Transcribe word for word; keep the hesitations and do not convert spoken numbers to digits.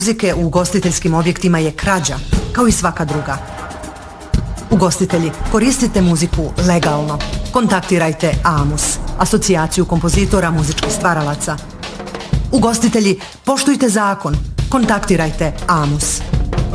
Muzike u ugostiteljskim objektima je krađa, kao i svaka druga. Ugostitelji, koristite muziku legalno. Kontaktirajte AMUS, Asocijaciju kompozitora muzičkih stvaralaca. Ugostitelji, poštujte zakon. Kontaktirajte AMUS.